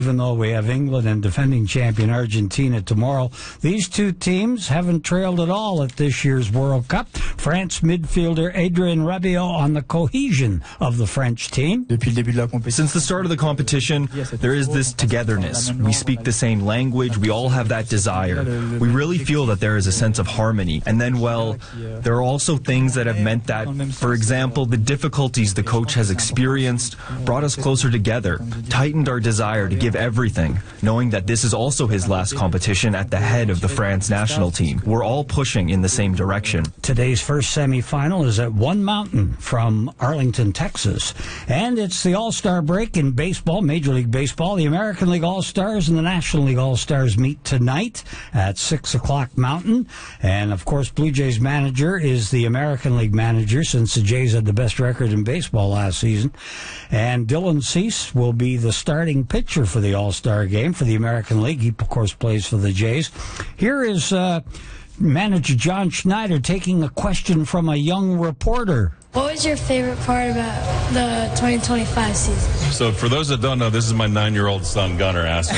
Even though we have England and defending champion Argentina tomorrow, these two teams haven't trailed at all at this year's World Cup. France midfielder Adrien Rabiot on the cohesion of the French team. Since the start of the competition, there is this togetherness. We speak the same language. We all have that desire. We really feel that there is a sense of harmony. And then, well, there are also things that have meant that, for example, the difficulties the coach has experienced brought us closer together, tightened our desire to give everything, knowing that this is also his last competition at the head of the France national team. We're all pushing in the same direction. Today's first semifinal is at One Mountain from Arlington, Texas. And it's the All-Star break in baseball, Major League Baseball. The American League All-Stars and the National League All-Stars meet tonight at 6 o'clock Mountain. And, of course, Blue Jays manager is the American League manager since the Jays had the best record in baseball last season. And Dylan Cease will be the starting pitcher for the All-Star game for the American League. He, of course, plays for the Jays. Here is manager John Schneider taking a question from a young reporter. What was your favorite part about the 2025 season? So for those that don't know, this is my 9-year-old son, Gunnar, asking.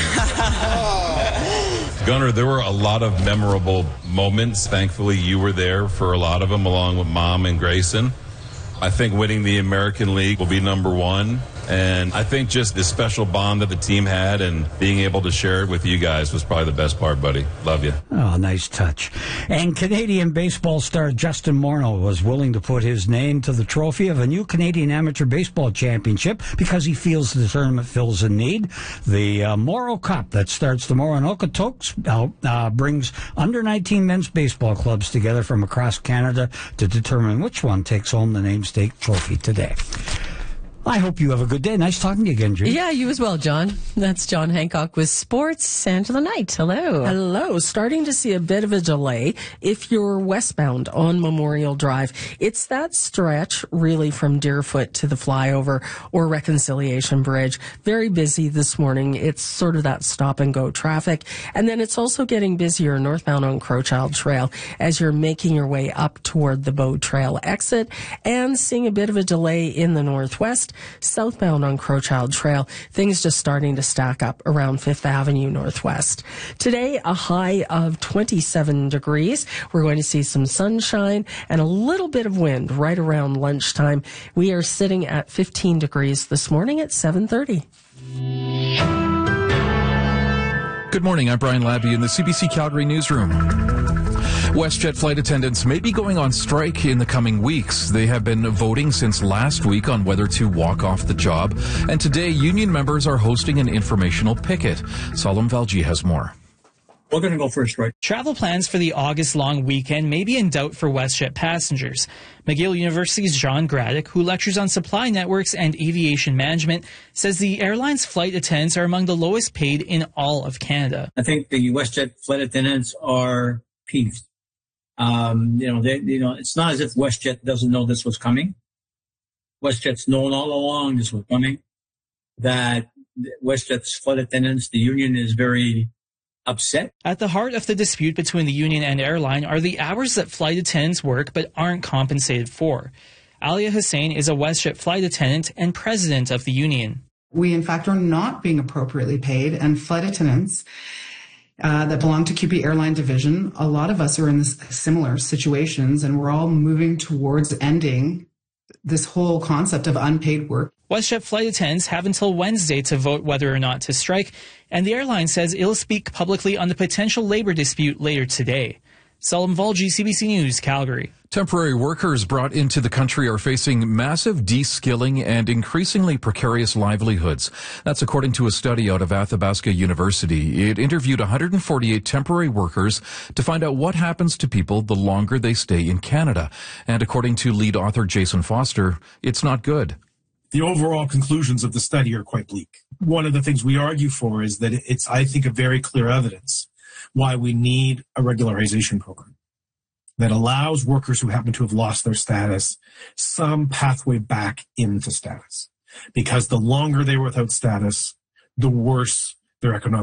Gunnar, there were a lot of memorable moments. Thankfully, you were there for a lot of them, along with Mom and Grayson. I think winning the American League will be number one. And I think just the special bond that the team had and being able to share it with you guys was probably the best part, buddy. Love you. Oh, nice touch. And Canadian baseball star Justin Morneau was willing to put his name to the trophy of a new Canadian Amateur Baseball Championship because he feels the tournament fills a need. The Morrow Cup that starts tomorrow in Okotoks brings under-19 men's baseball clubs together from across Canada to determine which one takes home the namesake trophy today. I hope you have a good day. Nice talking to you again, Judy. Yeah, you as well, John. That's John Hancock with Sports. Angela Knight, hello. Hello. Starting to see a bit of a delay if you're westbound on Memorial Drive. It's that stretch really from Deerfoot to the flyover or Reconciliation Bridge. Very busy this morning. It's sort of that stop and go traffic. And then it's also getting busier northbound on Crowchild Trail as you're making your way up toward the Bow Trail exit and seeing a bit of a delay in the northwest. Southbound on Crowchild Trail, things just starting to stack up around 5th Avenue Northwest. Today, a high of 27 degrees. We're going to see some sunshine and a little bit of wind right around lunchtime. We are sitting at 15 degrees this morning at 7:30. Good morning. I'm Brian Labby in the CBC Calgary newsroom. WestJet flight attendants may be going on strike in the coming weeks. They have been voting since last week on whether to walk off the job. And today, union members are hosting an informational picket. Salim Valji has more. We're going to go for a strike. Travel plans for the August-long weekend may be in doubt for WestJet passengers. McGill University's John Graddick, who lectures on supply networks and aviation management, says the airline's flight attendants are among the lowest paid in all of Canada. I think the WestJet flight attendants are peeved. It's not as if WestJet doesn't know this was coming. WestJet's known all along this was coming. That WestJet's flight attendants, the union is very upset. At the heart of the dispute between the union and airline are the hours that flight attendants work but aren't compensated for. Alia Hussain is a WestJet flight attendant and president of the union. We, in fact, are not being appropriately paid, and flight attendants that belong to QP Airline Division, a lot of us are in similar situations, and we're all moving towards ending this whole concept of unpaid work. WestJet flight attendants have until Wednesday to vote whether or not to strike, and the airline says it'll speak publicly on the potential labor dispute later today. Salim Valji, CBC News, Calgary. Temporary workers brought into the country are facing massive de-skilling and increasingly precarious livelihoods. That's according to a study out of Athabasca University. It interviewed 148 temporary workers to find out what happens to people the longer they stay in Canada. And according to lead author Jason Foster, it's not good. The overall conclusions of the study are quite bleak. One of the things we argue for is that it's, I think, a very clear evidence why we need a regularization program that allows workers who happen to have lost their status some pathway back into status. Because the longer they were without status, the worse their economic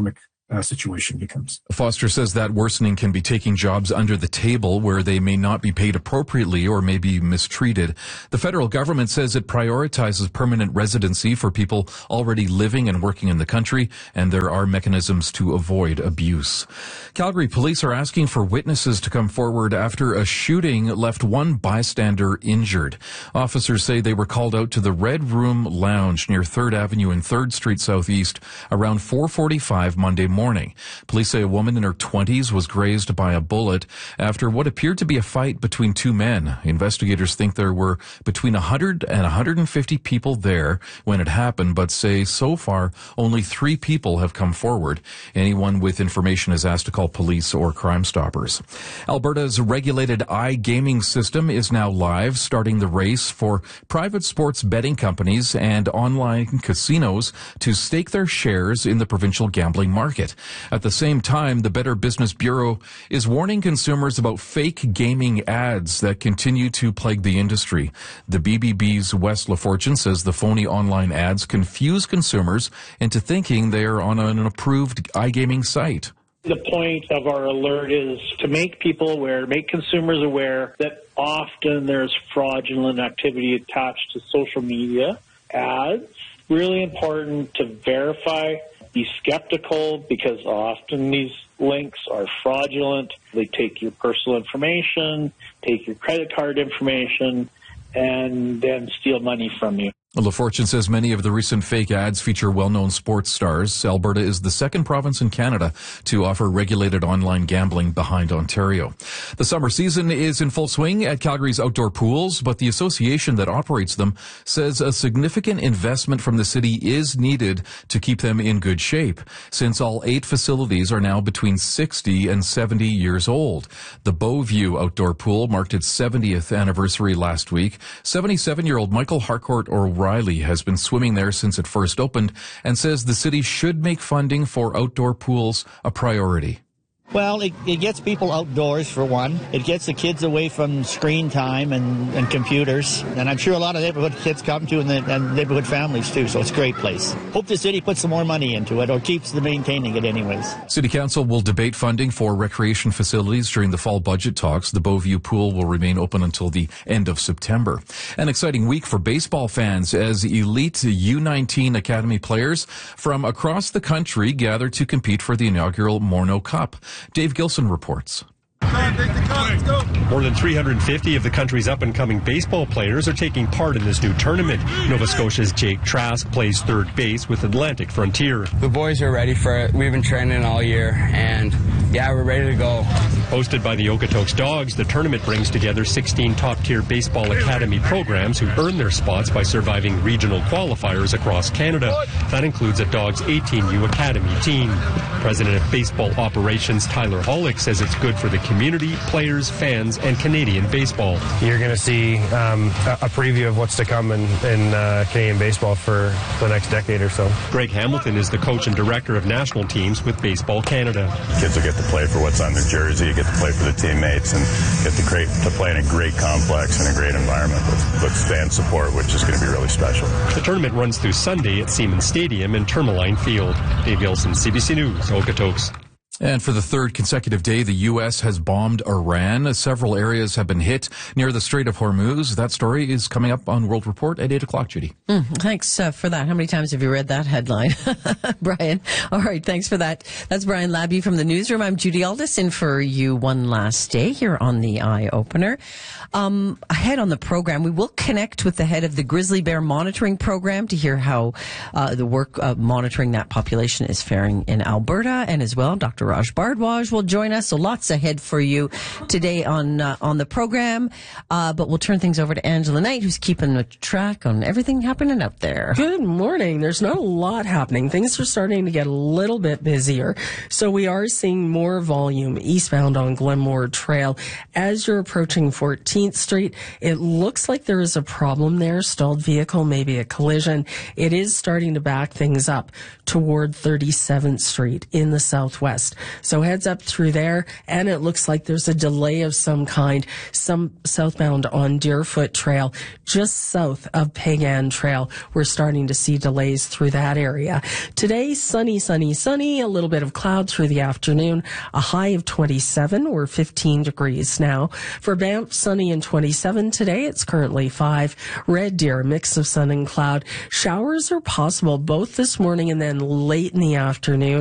situation becomes. Foster says that worsening can be taking jobs under the table where they may not be paid appropriately or may be mistreated. The federal government says it prioritizes permanent residency for people already living and working in the country, and there are mechanisms to avoid abuse. Calgary police are asking for witnesses to come forward after a shooting left one bystander injured. Officers say they were called out to the Red Room Lounge near 3rd Avenue and 3rd Street Southeast around 4:45 Monday morning. Police say a woman in her 20s was grazed by a bullet after what appeared to be a fight between two men. Investigators think there were between 100 and 150 people there when it happened, but say so far only 3 people have come forward. Anyone with information is asked to call police or Crime Stoppers. Alberta's regulated iGaming system is now live, starting the race for private sports betting companies and online casinos to stake their shares in the provincial gambling market. At the same time, the Better Business Bureau is warning consumers about fake gaming ads that continue to plague the industry. The BBB's Wes LaFortune says the phony online ads confuse consumers into thinking they are on an approved iGaming site. The point of our alert is to make people aware, make consumers aware that often there's fraudulent activity attached to social media ads. Really important to verify. Be skeptical because often these links are fraudulent. They take your personal information, take your credit card information, and then steal money from you. LaFortune says many of the recent fake ads feature well-known sports stars. Alberta is the second province in Canada to offer regulated online gambling behind Ontario. The summer season is in full swing at Calgary's outdoor pools, but the association that operates them says a significant investment from the city is needed to keep them in good shape, since all 8 facilities are now between 60 and 70 years old. The Beauview outdoor pool marked its 70th anniversary last week. 77-year-old Michael Harcourt O'Reilly has been swimming there since it first opened and says the city should make funding for outdoor pools a priority. Well, it gets people outdoors, for one. It gets the kids away from screen time and computers. And I'm sure a lot of neighborhood kids come to, and neighborhood families, too. So it's a great place. Hope the city puts some more money into it or keeps maintaining it anyways. City Council will debate funding for recreation facilities during the fall budget talks. The Beauview pool will remain open until the end of September. An exciting week for baseball fans as elite U19 Academy players from across the country gather to compete for the inaugural Morneau Cup. Dave Gilson reports. More than 350 of the country's up-and-coming baseball players are taking part in this new tournament. Nova Scotia's Jake Trask plays third base with Atlantic Frontier. The boys are ready for it. We've been training all year, and yeah, we're ready to go. Hosted by the Okotoks Dogs, the tournament brings together 16 top-tier baseball academy programs who earn their spots by surviving regional qualifiers across Canada. That includes a Dogs 18U Academy team. President of Baseball Operations Tyler Hollick says it's good for the community, players, fans, and Canadian baseball. You're going to see a preview of what's to come in Canadian baseball for the next decade or so. Greg Hamilton is the coach and director of national teams with Baseball Canada. Kids will get to play for what's on their jersey, you get to play for the teammates, and get to play in a great complex and a great environment with fan support, which is going to be really special. The tournament runs through Sunday at Siemens Stadium and Tourmaline Field. Dave Gilson, CBC News, Okotoks. And for the third consecutive day, the U.S. has bombed Iran. Several areas have been hit near the Strait of Hormuz. That story is coming up on World Report at 8 o'clock, Judy. Thanks for that. How many times have you read that headline, Brian? All right, thanks for that. That's Brian Labby from the newsroom. I'm Judy Aldis in for you one last day here on the Eye Opener. Ahead on the program, we will connect with the head of the Grizzly Bear Monitoring Program to hear how the work of monitoring that population is faring in Alberta, and as well, Dr. Raj Bardwaj will join us. So lots ahead for you today on the program. But we'll turn things over to Angela Knight, who's keeping a track on everything happening out there. Good morning. There's not a lot happening. Things are starting to get a little bit busier. So we are seeing more volume eastbound on Glenmore Trail. As you're approaching 14th Street, it looks like there is a problem there. Stalled vehicle, maybe a collision. It is starting to back things up toward 37th Street in the southwest. So heads up through there, and it looks like there's a delay of some kind, some southbound on Deerfoot Trail, just south of Pagan Trail. We're starting to see delays through that area. Today, sunny, a little bit of cloud through the afternoon, a high of 27 or 15 degrees now. For Banff, sunny and 27 today. It's currently 5. Red Deer, a mix of sun and cloud. Showers are possible both this morning and then late in the afternoon.